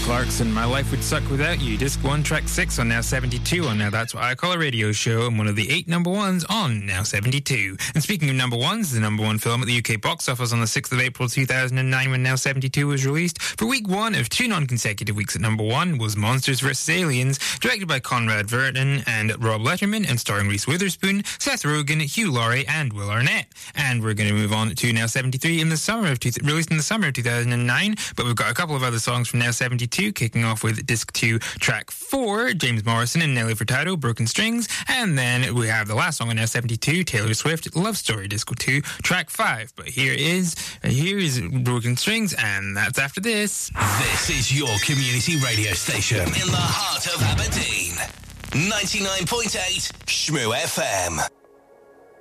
Clarkson, My Life Would Suck Without You, Disc 1, Track 6 on Now 72 on Now That's What I Call a Radio Show, and one of the 8 number ones on Now 72. And speaking of number ones, the number one film at the UK box office on the 6th of April 2009 when Now 72 was released, for week 1 of 2 non-consecutive weeks at number 1 was Monsters vs. Aliens, directed by Conrad Vernon and Rob Letterman, and starring Reese Witherspoon, Seth Rogen, Hugh Laurie, and Will Arnett. And we're going to move on to Now 73 in the summer of released in the summer of 2009, but we've got a couple of other songs from Now 72, kicking off with Disc 2, Track 4, James Morrison and Nelly Furtado, Broken Strings, and then we have the last song on Now 72, Taylor Swift, Love Story, Disc 2, Track 5. But here is Broken Strings, and that's after this. This is your community radio station in the heart of Aberdeen. 99.8 Shmoo FM.